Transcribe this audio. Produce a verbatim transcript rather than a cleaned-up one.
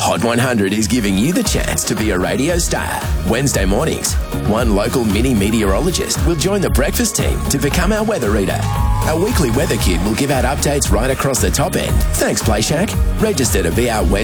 Hot one hundred is giving you the chance to be a radio star. Wednesday mornings, one local mini meteorologist will join the breakfast team to become our weather reader. Our weekly weather kid will give out updates right across the top end. Thanks, Play Shack. Register to be our Wednesday